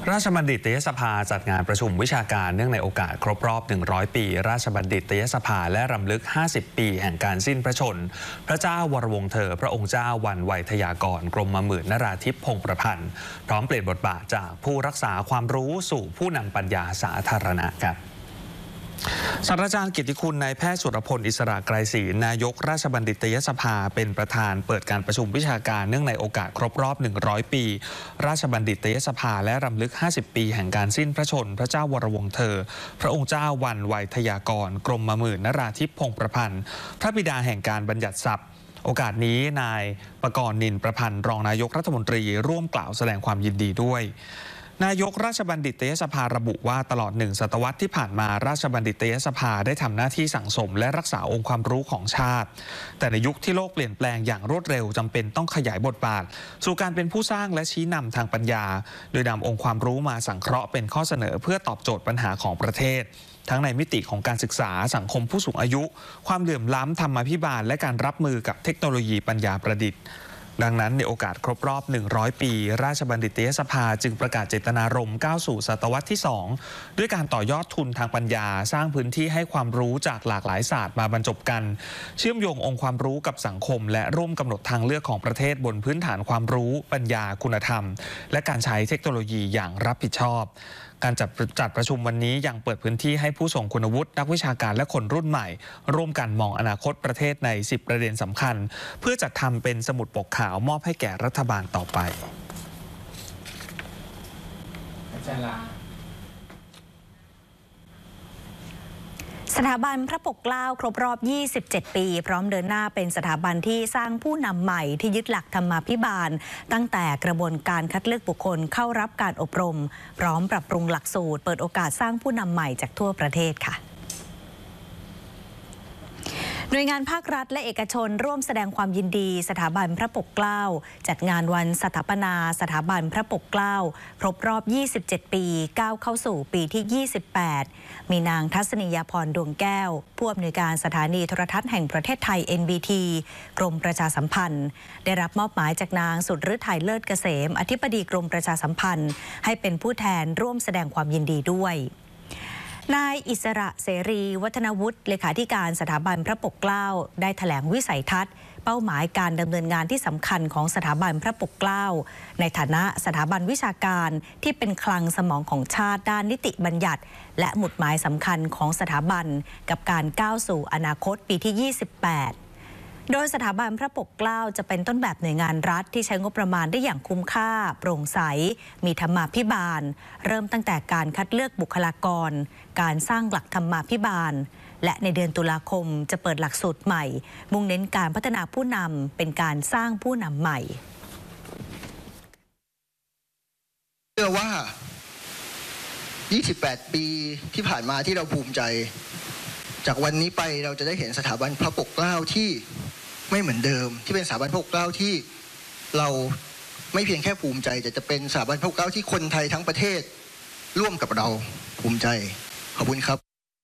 ราชบัณฑิตยสภาจัดงานประชุมวิชาการเนื่องในโอกาสครบรอบ100 ปีราชบัณฑิตยสภาและรำลึก50 ปีแห่งการสิ้นพระชนม์พระเจ้าวรวงศ์เธอพระองค์เจ้าวันไวยทยากรกรมหมื่นนราธิปพงศ์ประพันธ์พร้อมเปลี่ยนบทบาทจากผู้รักษาความรู้สู่ผู้นำปัญญาสาธารณะครับศาสตราจารย์เกียรติคุณนายแพทย์สุรพลอิสระไกรศรีนายกราชบัณฑิตยสภาเป็นประธานเปิดการประชุมวิชาการเนื่องในโอกาสครบรอบ100 ปีราชบัณฑิตยสภาและรำลึก50 ปีแห่งการสิ้นพระชนม์พระเจ้าวรวงศ์เธอพระองค์เจ้าวันไวยทยากรกรมหมื่นนราธิปพงศ์ประพันธ์พระบิดาแห่งการบัญญัติศัพท์โอกาสนี้นายประกรณ์นินประพันธ์รองนายกรัฐมนตรีร่วมกล่าวแสดงความยินดีด้วยนายกราชบัณฑิตยสภาระบุว่าตลอด1 ศตวรรษที่ผ่านมาราชบัณฑิตยสภาได้ทำหน้าที่สั่งสมและรักษาองค์ความรู้ของชาติแต่ในยุคที่โลกเปลี่ยนแปลงอย่างรวดเร็วจำเป็นต้องขยายบทบาทสู่การเป็นผู้สร้างและชี้นำทางปัญญาโดยนำองค์ความรู้มาสังเคราะห์เป็นข้อเสนอเพื่อตอบโจทย์ปัญหาของประเทศทั้งในมิติของการศึกษาสังคมผู้สูงอายุความเหลื่อมล้ำธรรมาภิบาลและการรับมือกับเทคโนโลยีปัญญาประดิษฐ์ดังนั้นในโอกาสครบรอบ100 ปีราชบัณฑิตยสภาจึงประกาศเจตนารมณ์ก้าวสู่ศตวรรษที่2ด้วยการต่อยอดทุนทางปัญญาสร้างพื้นที่ให้ความรู้จากหลากหลายศาสตร์มาบรรจบกันเชื่อมโยงองค์ความรู้กับสังคมและร่วมกำหนดทางเลือกของประเทศบนพื้นฐานความรู้ปัญญาคุณธรรมและการใช้เทคโนโลยีอย่างรับผิดชอบการจัดประชุมวันนี้ยังเปิดพื้นที่ให้ผู้ทรงคุณวุฒินักวิชาการและคนรุ่นใหม่ร่วมกันมองอนาคตประเทศใน10 ประเด็นสำคัญเพื่อจัดทำเป็นสมุดปกขาวมอบให้แก่รัฐบาลต่อไปสถาบันพระปกเกล้าครบรอบ27 ปีพร้อมเดินหน้าเป็นสถาบันที่สร้างผู้นำใหม่ที่ยึดหลักธรรมาภิบาลตั้งแต่กระบวนการคัดเลือกบุคคลเข้ารับการอบรมพร้อมปรับปรุงหลักสูตรเปิดโอกาสสร้างผู้นำใหม่จากทั่วประเทศค่ะหน่วยงานภาครัฐและเอกชนร่วมแสดงความยินดีสถาบันพระปกเกล้าจัดงานวันสถาปนาสถาบันพระปกเกล้าครบรอบ27 ปีก้าวเข้าสู่ปีที่28มีนางทัศนียาพรดวงแก้วผู้อำนวยการสถานีโทรทัศน์แห่งประเทศไทย NBT กรมประชาสัมพันธ์ได้รับมอบหมายจากนางสุดฤทัยเลิศเกษมอธิบดีกรมประชาสัมพันธ์ให้เป็นผู้แทนร่วมแสดงความยินดีด้วยนายอิสระเสรีวัฒนวุฒิเลขาธิการสถาบันพระปกเกล้าได้แถลงวิสัยทัศน์เป้าหมายการดำเนินงานที่สำคัญของสถาบันพระปกเกล้าในฐานะสถาบันวิชาการที่เป็นคลังสมองของชาติด้านนิติบัญญัติและหมุดหมายสำคัญของสถาบันกับการก้าวสู่อนาคตปีที่28โดยสถาบันพระปกเกล้าจะเป็นต้นแบบหน่วยงานรัฐที่ใช้งบประมาณได้อย่างคุ้มค่าโปร่งใสมีธรรมาภิบาลเริ่มตั้งแต่การคัดเลือกบุคลากรการสร้างหลักธรรมาภิบาลและในเดือนตุลาคมจะเปิดหลักสูตรใหม่มุ่งเน้นการพัฒนาผู้นำเป็นการสร้างผู้นำใหม่เชื่อว่า28 ปีที่ผ่านมาที่เราภูมิใจจากวันนี้ไปเราจะได้เห็นสถาบันพระปกเกล้าที่ไม่เหมือนเดิมที่เป็นสถาบันพระปกเกล้าที่เราไม่เพียงแค่ภูมิใจแต่จะเป็นสถาบันพระปกเกล้าที่คนไทยทั้งประเทศร่วมกับเราภูมิใจขอบคุณครับ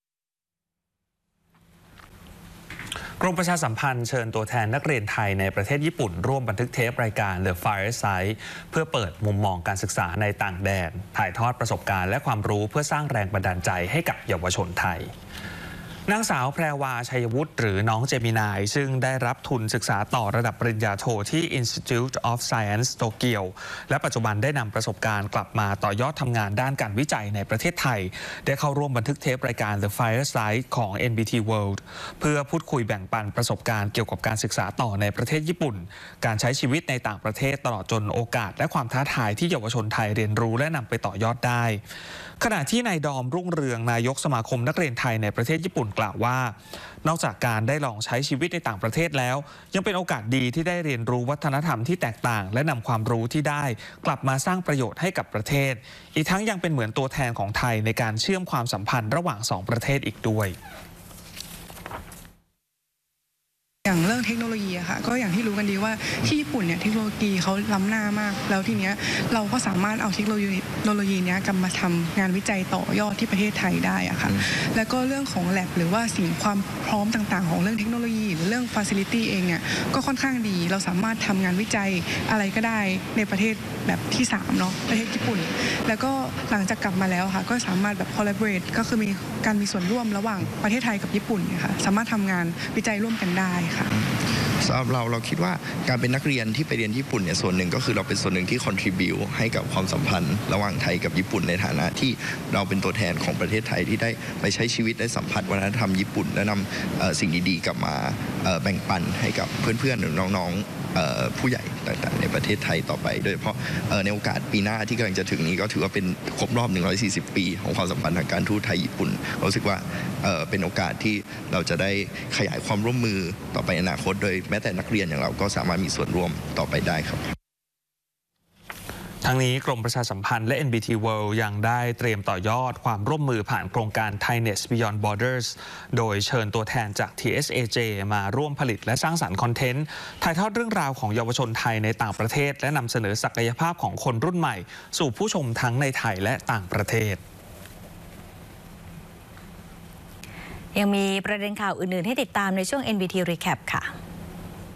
กรมประชาสัมพันธ์เชิญตัวแทนนักเรียนไทยในประเทศญี่ปุ่นร่วมบันทึกเทปรายการ The Fireside เพื่อเปิดมุมมองการศึกษาในต่างแดนถ่ายทอดประสบการณ์และความรู้เพื่อสร้างแรงบันดาลใจให้กับเยาวชนไทยนางสาวแพรวาชัยวุฒิหรือน้องเจมินายซึ่งได้รับทุนศึกษาต่อระดับปริญญาโทที่ Institute of Science โตเกียวและปัจจุบันได้นำประสบการณ์กลับมาต่อยอดทำงานด้านการวิจัยในประเทศไทยได้เข้าร่วมบันทึกเทปรายการ The Fireside ของ NBT World เพื่อพูดคุยแบ่งปันประสบการณ์เกี่ยวกับการศึกษาต่อในประเทศญี่ปุ่นการใช้ชีวิตในต่างประเทศตลอดจนโอกาสและความท้าทายที่เยาวชนไทยเรียนรู้และนำไปต่อยอดได้ขณะที่นายดอมรุ่งเรืองนายกสมาคมนักเรียนไทยในประเทศญี่ปุ่นกล่าวว่านอกจากการได้ลองใช้ชีวิตในต่างประเทศแล้วยังเป็นโอกาสดีที่ได้เรียนรู้วัฒนธรรมที่แตกต่างและนำความรู้ที่ได้กลับมาสร้างประโยชน์ให้กับประเทศอีกทั้งยังเป็นเหมือนตัวแทนของไทยในการเชื่อมความสัมพันธ์ระหว่าง2 ประเทศอีกด้วยอย่างเรื่องเทคโนโลยีอะค่ะก็อย่างที่รู้กันดีว่าที่ญี่ปุ่นเนี่ยเทคโนโลยีเขาล้ำหน้ามากแล้วทีเนี้ยเราก็สามารถเอาเทคโนโลยีเนี้ยกลับมาทำงานวิจัยต่อยอดที่ประเทศไทยได้อะค่ะแล้วก็เรื่องของ lab หรือว่าสิ่งความพร้อมต่างๆของเรื่องเทคโนโลยีหรือเรื่อง facility เองเนี่ยก็ค่อนข้างดีเราสามารถทำงานวิจัยอะไรก็ได้ในประเทศแบบที่3เนาะประเทศญี่ปุ่นแล้วก็หลังจากกลับมาแล้วค่ะก็สามารถแบบ collaborate ก็คือมีการมีส่วนร่วมระหว่างประเทศไทยกับญี่ปุ่นเนี่ยค่ะสามารถทำงานวิจัยร่วมกันได้ค่ะสำหรับเราคิดว่าการเป็นนักเรียนที่ไปเรียนญี่ปุ่นเนี่ยส่วนหนึ่งก็คือเราเป็นส่วนหนึ่งที่ contribute ให้กับความสัมพันธ์ระหว่างไทยกับญี่ปุ่นในฐานะที่เราเป็นตัวแทนของประเทศไทยที่ได้ไปใช้ชีวิตได้สัมผัสวัฒนธรรมญี่ปุ่นและนำสิ่งดีๆกลับมาแบ่งปันให้กับเพื่อนๆหรือน้องๆผู้ใหญ่ต่างๆในประเทศไทยต่อไปโดยเฉพาะในโอกาสปีหน้าที่กำลังจะถึงนี้ก็ถือว่าเป็นครบรอบ140 ปีของความสัมพันธ์ทางการทูตไทยญี่ปุ่นรู้สึกว่าเป็นโอกาสที่เราจะได้ขยายความร่วมมือต่อไปในอนาคตโดยแม้แต่นักเรียนอย่างเราก็สามารถมีส่วนร่วมต่อไปได้ครับทั้งนี้กรมประชาสัมพันธ์และ NBT World ยังได้เตรียมต่อยอดความร่วมมือผ่านโครงการ Thainet Beyond Borders โดยเชิญตัวแทนจาก TSAJ มาร่วมผลิตและสร้างสรรค์คอนเทนต์ถ่ายทอดเรื่องราวของเยาวชนไทยในต่างประเทศและนำเสนอศักยภาพของคนรุ่นใหม่สู่ผู้ชมทั้งในไทยและต่างประเทศยังมีประเด็นข่าวอื่นๆให้ติดตามในช่วง NBT Recap ค่ะ